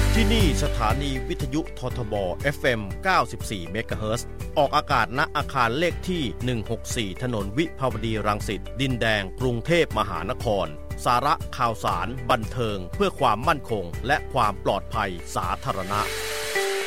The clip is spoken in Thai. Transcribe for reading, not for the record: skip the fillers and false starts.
ที่นี่สถานีวิทยุททบ FM 94 เมกะเฮิรตซ์ออกอากาศณอาคารเลขที่ 164 ถนนวิภาวดีรังสิตดินแดงกรุงเทพมหานครสาระข่าวสารบันเทิงเพื่อความมั่นคงและความปลอดภัยสาธารณะ